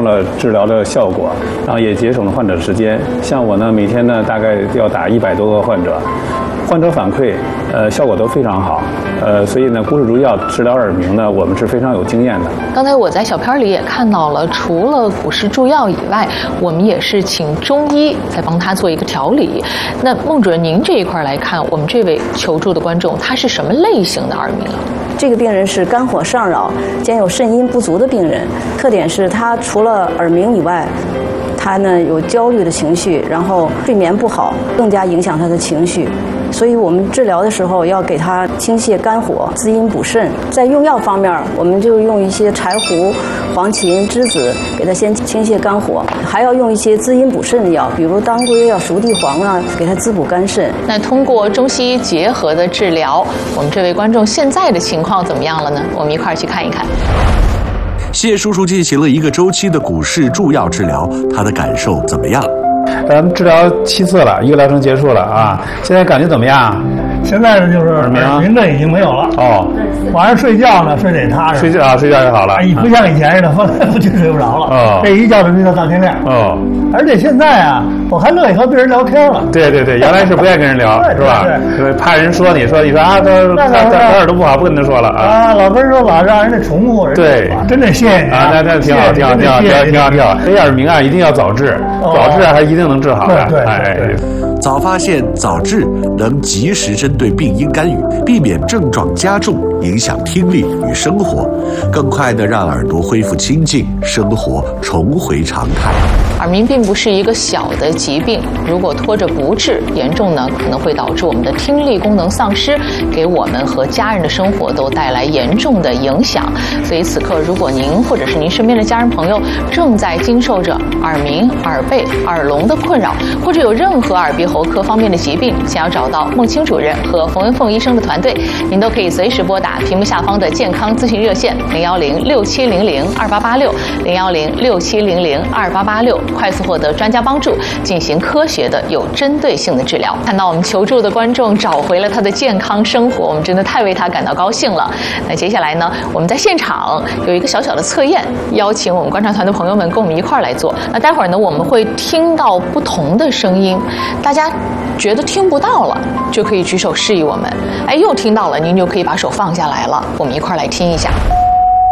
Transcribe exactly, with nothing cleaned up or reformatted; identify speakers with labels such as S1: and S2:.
S1: 升了治疗的效果，然后也节省了患者时间。像我呢，每天呢大概要打一百多个患者，患者反馈，呃，效果都非常好。呃，所以呢，古齿竹药治疗耳鸣呢，我们是非常有经验的。
S2: 刚才我在小片里也看到了，除了古石注药以外，我们也是请中医在帮他做一个调理。那孟主任，您这一块来看，我们这位求助的观众，他是什么类型的耳鸣啊？
S3: 这个病人是肝火上扰兼有肾阴不足的病人，特点是他除了耳鸣以外，他呢有焦虑的情绪，然后睡眠不好，更加影响他的情绪。所以我们治疗的时候要给他清泻肝火、滋阴补肾。在用药方面，我们就用一些柴胡、黄芩、栀子，给他先清泻肝火，还要用一些滋阴补肾的药，比如当归啊、熟地黄啊，给他滋补肝肾。
S2: 那通过中西医结合的治疗，我们这位观众现在的情况怎么样了呢？我们一块儿去看一看。
S4: 谢叔叔进行了一个周期的古石注药治疗，他的感受怎么样？
S1: 咱们治疗七次了，一个疗程结束了啊，现在感觉怎么样？
S5: 现在呢，就是耳鸣的已经没有了。哦，晚上睡觉呢，睡得踏实。
S1: 睡觉啊，睡觉就好了。
S5: 哎，不像以前似的，翻来覆去睡不着了。哦，这一觉就睡到大天亮。哦，而且现在啊，我还乐意和别人聊天了。
S1: 对对对，原来是不愿意跟人聊，是吧？对，怕人说你说你说啊，他他他耳朵不好，不跟他说了啊。
S5: 啊，老跟人说老让人家宠物。
S1: 对，
S5: 真的谢谢你
S1: 啊，那那挺好，挺好，挺好，挺好，挺好，挺好。这耳鸣啊，一定要早治，早治还一定能治好的。
S5: 对对对。
S4: 早发现早治，能及时针对病因干预，避免症状加重，影响听力与生活，更快地让耳朵恢复清静，生活重回常态。
S2: 耳鸣并不是一个小的疾病，如果拖着不治，严重呢可能会导致我们的听力功能丧失，给我们和家人的生活都带来严重的影响。所以此刻，如果您或者是您身边的家人朋友正在经受着耳鸣、耳背、耳聋的困扰，或者有任何耳鼻喉科方面的疾病，想要找到孟青主任和冯文凤医生的团队，您都可以随时拨打屏幕下方的健康咨询热线零幺零六七零零二八八六零幺零六七零零二八八六，快速获得专家帮助，进行科学的有针对性的治疗。看到我们求助的观众找回了他的健康生活，我们真的太为他感到高兴了。那接下来呢，我们在现场有一个小小的测验，邀请我们观察团的朋友们跟我们一块儿来做。那待会儿呢，我们会听到不同的声音，大家觉得听不到了，就可以举手示意我们。哎，又听到了，您就可以把手放下来了。我们一块儿来听一下。